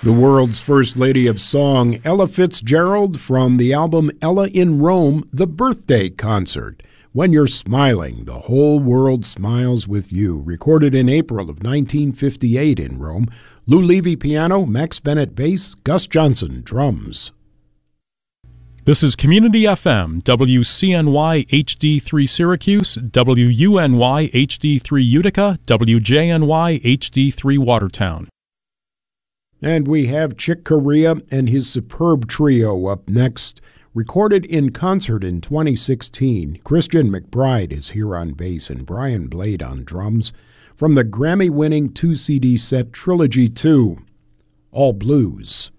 The world's first lady of song, Ella Fitzgerald, from the album Ella in Rome, The Birthday Concert. When You're Smiling, the Whole World Smiles with You, recorded in April of 1958 in Rome. Lou Levy piano, Max Bennett bass, Gus Johnson drums. This is Community FM, WCNY HD3 Syracuse, WUNY HD3 Utica, WJNY HD3 Watertown. And we have Chick Corea and his superb trio up next. Recorded in concert in 2016, Christian McBride is here on bass and Brian Blade on drums from the Grammy-winning 2-CD set Trilogy 2, All Blues.